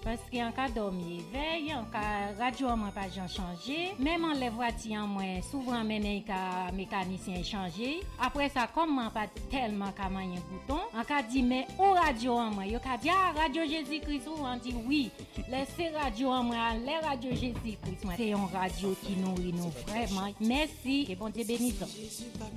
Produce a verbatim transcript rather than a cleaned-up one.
Parce qu'en cas dormi veille, en cas radio moi pas changé, même en les voitures moi souvent mener ka mécanicien changer. Après ça comme moi pas tellement ka mayen bouton, en cas dit mais au radio moi, yo ka dit ah radio Jésus-Christ ou on dit oui. Laissez radio moi, les radio Jésus-Christ moi. C'est une radio qui nourrit nous vraiment. Merci et bon Dieu bénisse.